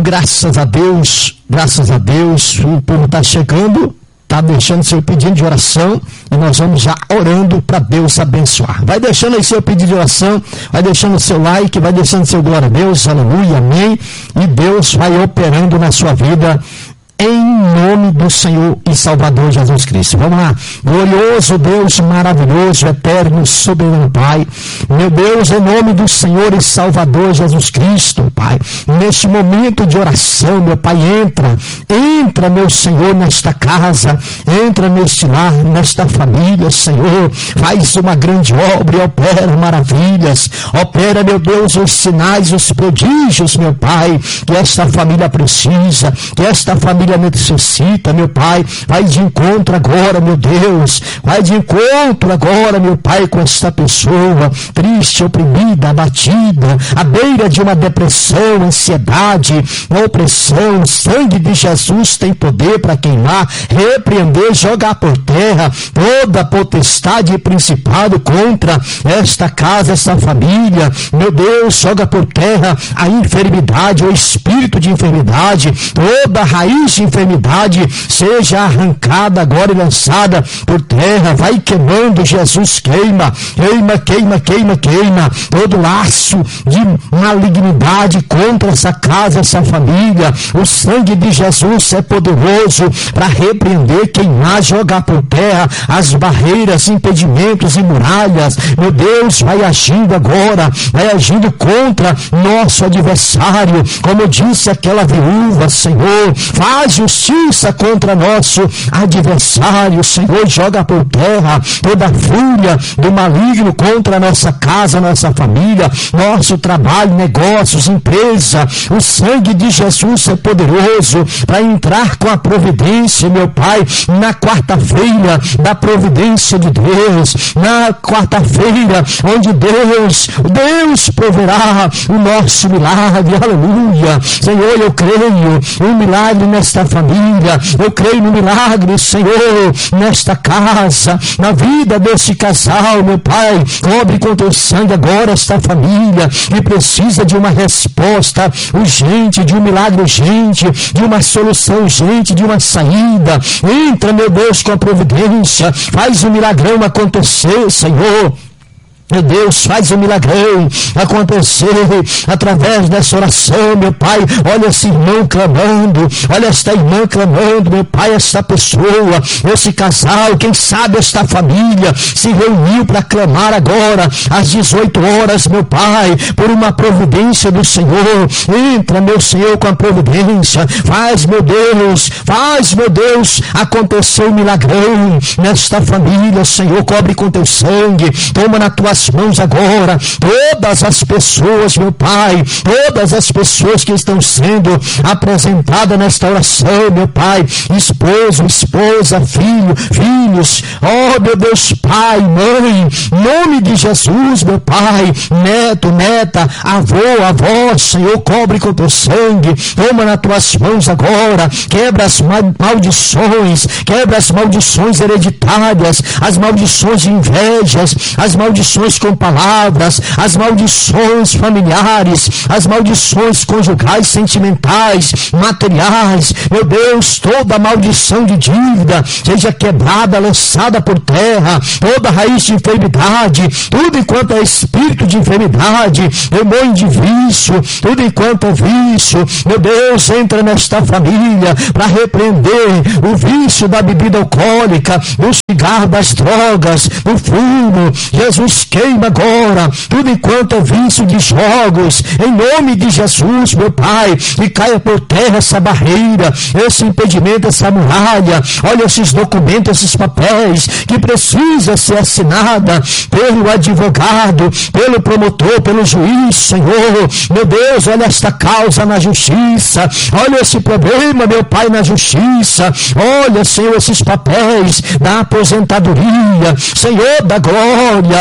graças a Deus, o povo está chegando, está deixando seu pedido de oração e nós vamos já orando para Deus abençoar. Vai deixando aí seu pedido de oração, vai deixando seu like, vai deixando seu glória a Deus, aleluia, amém, e Deus vai operando na sua vida, em nome do Senhor e Salvador Jesus Cristo. Vamos lá. Glorioso Deus, maravilhoso, eterno, soberano Pai. Meu Deus, em nome do Senhor e Salvador Jesus Cristo, Pai. Neste momento de oração, meu Pai, entra, meu Senhor, nesta casa, entra neste lar, nesta família, Senhor. Faz uma grande obra e opera maravilhas. Opera, meu Deus, os sinais, os prodígios, meu Pai, que esta família precisa, que esta família necessita, meu Pai. Vai de encontro agora, meu Deus, vai de encontro agora, meu Pai, com esta pessoa triste, oprimida, abatida, à beira de uma depressão, ansiedade, opressão. O sangue de Jesus tem poder para queimar, repreender, jogar por terra toda potestade e principado contra esta casa, esta família. Meu Deus, joga por terra a enfermidade, o espírito de enfermidade, toda raiz de enfermidade seja arrancada agora e lançada por terra. Vai queimando, Jesus, queima todo laço de malignidade contra essa casa, essa família. O sangue de Jesus é poderoso para repreender, queimar, jogar por terra as barreiras, impedimentos e muralhas. Meu Deus, vai agindo agora, vai agindo contra nosso adversário, como disse aquela viúva. Senhor, faz justiça contra nosso adversário. Senhor, joga por terra toda a fúria do maligno contra a nossa casa, nossa família, nosso trabalho, negócios, empresa. O sangue de Jesus é poderoso para entrar com a providência, meu Pai, na quarta-feira da providência de Deus, na quarta-feira onde Deus proverá o nosso milagre. Aleluia. Senhor, eu creio um milagre nesta família, eu creio no milagre, Senhor, nesta casa, na vida desse casal, meu Pai. Cobre com teu sangue agora esta família que precisa de uma resposta urgente, de um milagre urgente, de uma solução urgente, de uma saída. Entra, meu Deus, com a providência, faz o milagrão acontecer, Senhor. Meu Deus, faz o milagrão acontecer através dessa oração, meu Pai. Olha esse irmão clamando, olha esta irmã clamando, meu Pai, esta pessoa, esse casal, quem sabe esta família se reuniu para clamar agora às 18 horas, meu Pai, por uma providência do Senhor. Entra, meu Senhor, com a providência. Faz, meu Deus, acontecer o milagrão nesta família, Senhor. Cobre com teu sangue, toma na tua mãos agora todas as pessoas, meu Pai, todas as pessoas que estão sendo apresentadas nesta oração, meu Pai, esposo, esposa, filhos, oh meu Deus, pai, mãe, em nome de Jesus, meu Pai, neto, neta, avó, Senhor, cobre com teu sangue, toma nas tuas mãos agora, quebra as maldições, quebra as maldições hereditárias, as maldições de invejas, as maldições com palavras, as maldições familiares, as maldições conjugais, sentimentais, materiais. Meu Deus, toda maldição de dívida seja quebrada, lançada por terra, toda raiz de enfermidade, tudo enquanto é espírito de enfermidade, demônio de vício, tudo enquanto é vício. Meu Deus, entra nesta família para repreender o vício da bebida alcoólica, do cigarro, das drogas, do fumo. Jesus, queima agora tudo enquanto é vício de jogos, em nome de Jesus, meu Pai, e caia por terra essa barreira, esse impedimento, essa muralha. Olha esses documentos, esses papéis que precisa ser assinada pelo advogado, pelo promotor, pelo juiz, Senhor. Meu Deus, olha esta causa na justiça, olha esse problema, meu Pai, na justiça. Olha, Senhor, esses papéis da aposentadoria, Senhor da glória. Olha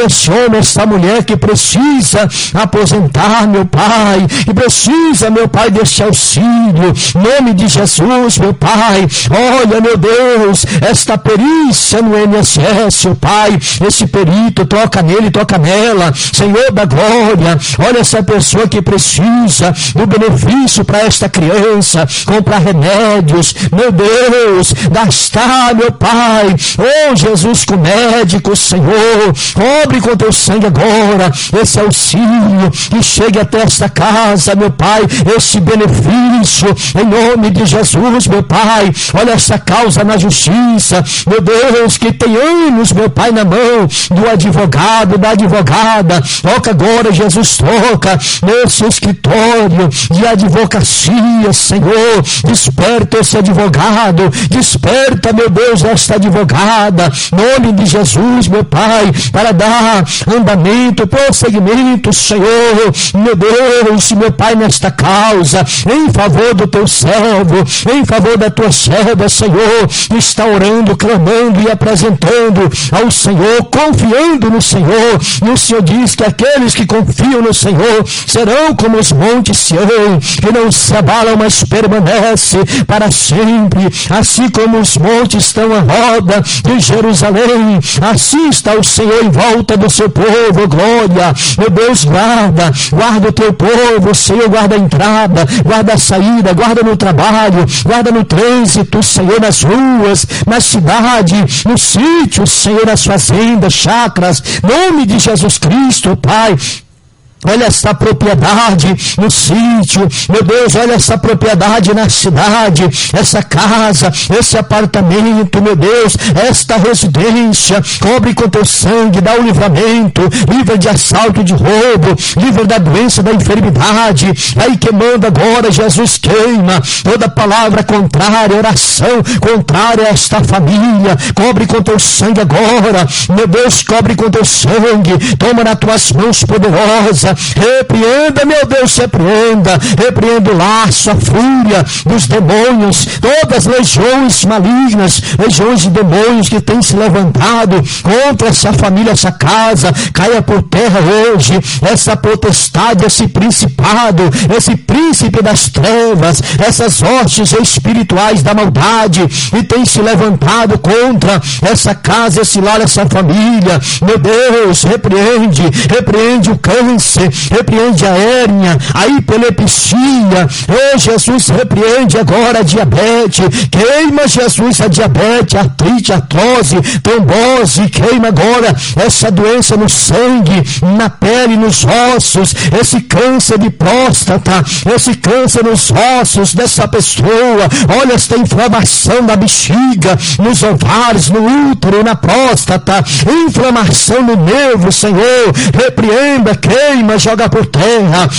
esse homem, essa mulher que precisa aposentar, meu Pai, e precisa, meu Pai, desse auxílio, em nome de Jesus, meu Pai. Olha, meu Deus, esta perícia no INSS, meu Pai, esse perito, toca nele, toca nela, Senhor da glória. Olha essa pessoa que precisa do benefício para esta criança, comprar remédios, meu Deus, gastar, meu Pai, oh Jesus, com médico, Senhor, cobre com teu sangue agora esse auxílio que chegue até esta casa, meu Pai, esse benefício, em nome de Jesus, meu Pai. Olha essa causa na justiça, meu Deus, que tem anos, meu Pai, na mão do advogado, da advogada. Toca agora, Jesus, toca nesse escritório de advocacia, Senhor. Desperta esse advogado, desperta, meu Deus, esta advogada, em nome de Jesus, meu Pai, para dar andamento, prosseguimento, Senhor, meu Deus, meu Pai, nesta causa, em favor do teu servo, em favor da tua serva, Senhor, que está orando, clamando e apresentando ao Senhor, confiando no Senhor. E o Senhor diz que aqueles que confiam no Senhor serão como os montes Sião, que não se abalam, mas permanece para sempre. Assim como os montes estão à roda de Jerusalém, assim está o Senhor em volta do seu povo. Glória, meu Deus, guarda o teu povo, Senhor, guarda a entrada, guarda a saída, guarda no trabalho, guarda no trânsito, Senhor, nas ruas, na cidade, no sítio, Senhor, nas fazendas, chácaras, nome de Jesus Cristo, Pai. Olha essa propriedade no sítio, meu Deus, olha essa propriedade na cidade, essa casa, esse apartamento, meu Deus, esta residência, cobre com teu sangue, dá o livramento, livra de assalto, de roubo, livra da doença, da enfermidade. Aí queimando agora, Jesus, queima toda palavra contrária, oração contrária a esta família, cobre com teu sangue agora, meu Deus, cobre com teu sangue, toma nas tuas mãos poderosas. Repreenda, meu Deus, repreenda o laço, a fúria dos demônios, todas as legiões malignas, legiões de demônios que têm se levantado contra essa família, essa casa, caia por terra hoje, essa potestade, esse principado, esse príncipe das trevas, essas hostes espirituais da maldade que têm se levantado contra essa casa, esse lar, essa família, meu Deus, repreende o câncer, repreende a hérnia, a epilepsia, oh Jesus, repreende agora a diabetes, queima, Jesus, a diabetes, a artrite, a artrose, trombose, queima agora essa doença no sangue, na pele, nos ossos, esse câncer de próstata, esse câncer nos ossos dessa pessoa, olha esta inflamação na bexiga, nos ovários, no útero, na próstata, inflamação no nervo, Senhor, repreenda, queima, joga por terra,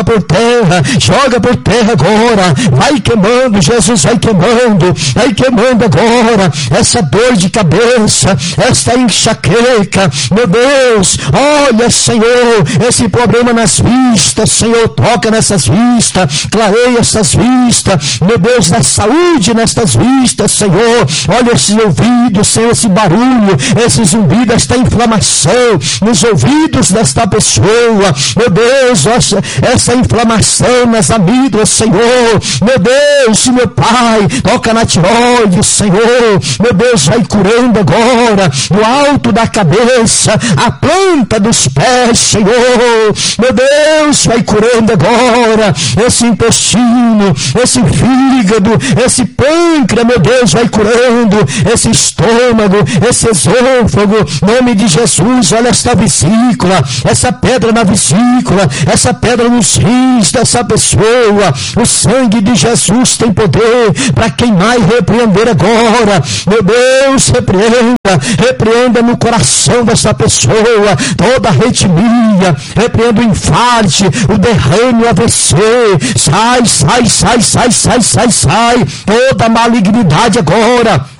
joga por terra agora, vai queimando, Jesus, vai queimando agora, essa dor de cabeça, essa enxaqueca, meu Deus, olha, Senhor, esse problema nas vistas, Senhor, toca nessas vistas, clareia essas vistas, meu Deus, da saúde nestas vistas, Senhor, olha esses ouvidos, Senhor, esse barulho, esse zumbido, esta inflamação nos ouvidos desta pessoa, meu Deus, essa inflamação nas amígdalas, Senhor, meu Deus, meu Pai, toca na tiroide, Senhor, meu Deus, vai curando agora, no alto da cabeça, a planta dos pés, Senhor, meu Deus, vai curando agora, esse intestino, esse fígado, esse pâncreas, meu Deus, vai curando, esse estômago, esse esôfago, em nome de Jesus, olha esta vesícula, essa pedra na vesícula, essa pedra nos rins dessa pessoa, o sangue de Jesus tem poder para queimar e repreender agora, meu Deus, repreenda no coração dessa pessoa, toda arritmia, repreenda o infarte, o derrame, o AVC, sai, toda malignidade agora,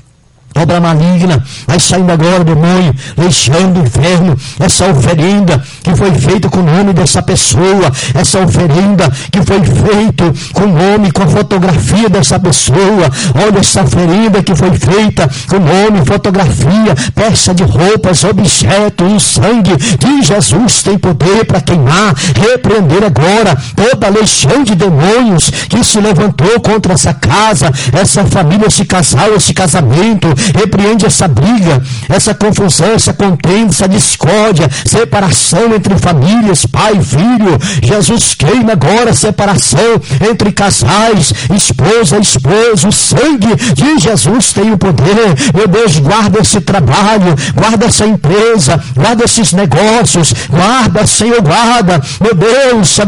obra maligna, vai saindo agora, demônio, legião do inferno, essa oferenda que foi feita com o nome dessa pessoa, essa oferenda que foi feita com o nome, com a fotografia dessa pessoa, olha essa oferenda que foi feita com nome, fotografia, peça de roupas, objetos, o sangue de Jesus tem poder para queimar, repreender agora toda a legião de demônios que se levantou contra essa casa, essa família, esse casal, esse casamento. Repreende essa briga, essa confusão, essa contenda, essa discórdia, separação entre famílias, pai e filho. Jesus queima agora a separação entre casais, esposa e esposo. O sangue de Jesus tem o poder. Meu Deus, guarda esse trabalho, guarda essa empresa, guarda esses negócios, guarda, Senhor, guarda. Meu Deus,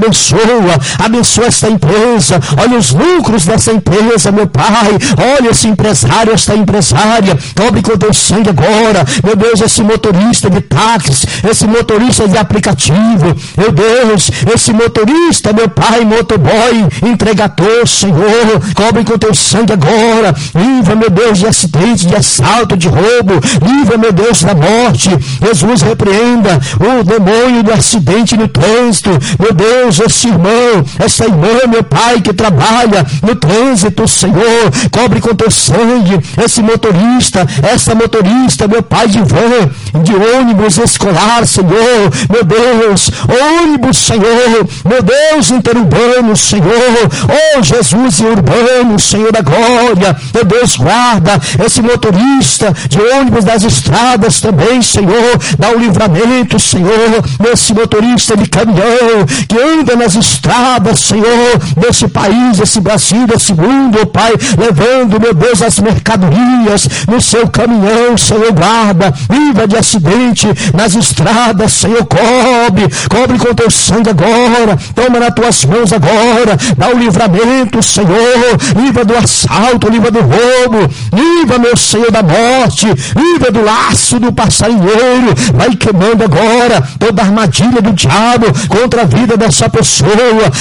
abençoa essa empresa. Olha os lucros dessa empresa, meu Pai. Olha esse empresário, essa empresária. Cobre com teu sangue agora, meu Deus, esse motorista de táxi, esse motorista de aplicativo, meu Deus, esse motorista, meu Pai, motoboy, entregador, Senhor, cobre com teu sangue agora, livra, meu Deus, de acidente, de assalto, de roubo, livra, meu Deus, da morte. Jesus, repreenda o demônio do acidente no trânsito, meu Deus, esse irmão, essa irmã, meu Pai, que trabalha no trânsito, Senhor, cobre com teu sangue, esse motorista, essa motorista, meu Pai, de van, de ônibus escolar, Senhor, meu Deus, ônibus, Senhor, meu Deus, interurbano, Senhor, oh Jesus, e urbano, Senhor da glória, meu Deus, guarda esse motorista de ônibus das estradas também, Senhor, dá um livramento, Senhor, nesse motorista de caminhão que anda nas estradas, Senhor, desse país, desse Brasil, desse mundo, oh Pai, levando, meu Deus, as mercadorias no seu caminhão, Senhor, guarda, livra de acidente nas estradas, Senhor, cobre com teu sangue agora, toma nas tuas mãos agora, dá o livramento, Senhor, livra do assalto, livra do roubo, livra, meu Senhor, da morte, livra do laço do passarinheiro, vai queimando agora toda a armadilha do diabo contra a vida dessa pessoa,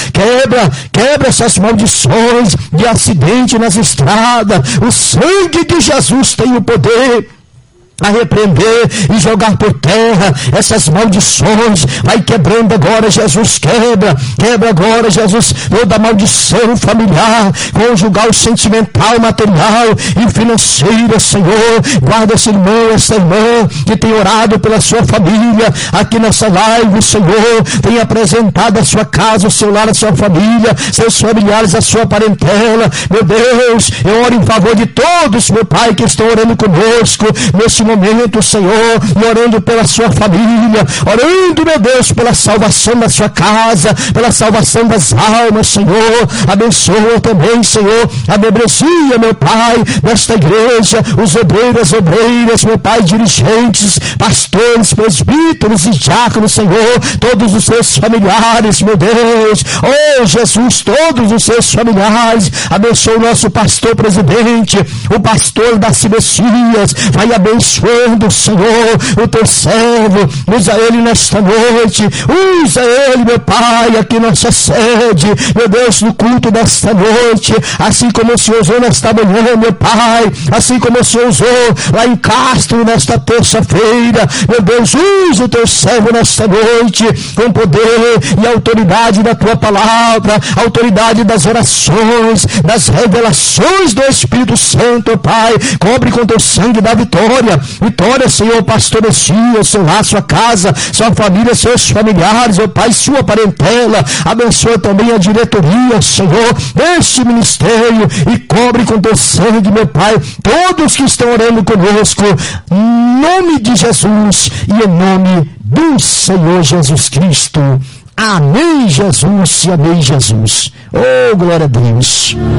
quebra essas maldições de acidente nas estradas, o sangue de Jesus tem o poder a repreender e jogar por terra essas maldições. Vai quebrando agora, Jesus, quebra agora, Jesus, toda maldição familiar, conjugal, sentimental, material e financeira, Senhor. Guarda esse irmão, essa irmã que tem orado pela sua família aqui nessa live, Senhor, tem apresentado a sua casa, o seu lar, a sua família, seus familiares, a sua parentela. Meu Deus, eu oro em favor de todos, meu Pai, que estão orando conosco nesse momento, Senhor, e orando pela sua família, orando, meu Deus, pela salvação da sua casa, pela salvação das almas, Senhor. Abençoa também, Senhor, a membresia, meu Pai, desta igreja, os obreiros, obreiras, meu Pai, dirigentes, pastores, presbíteros e diáconos, Senhor, todos os seus familiares, meu Deus, oh Jesus, todos os seus familiares. Abençoa o nosso pastor presidente, o pastor Darcy Messias, vai abençoando, Senhor, o teu servo. Usa ele nesta noite, usa ele, meu Pai, aqui nessa sede, meu Deus, no culto desta noite, assim como o Senhor usou nesta manhã, meu Pai, assim como o Senhor usou lá em Castro nesta terça-feira. Meu Deus, usa o teu servo nesta noite com poder e autoridade da tua palavra, autoridade das orações, das revelações do Espírito Santo, Pai. Cobre com teu sangue da vitória, Senhor, pastor Messias, seu lar, sua casa, sua família, seus familiares, ó Pai, sua parentela. Abençoa também a diretoria, Senhor, deste ministério, e cobre com teu sangue, meu Pai, todos que estão orando conosco, em nome de Jesus e em nome do Senhor Jesus Cristo. Amém, Jesus, e amém, Jesus. Oh, glória a Deus.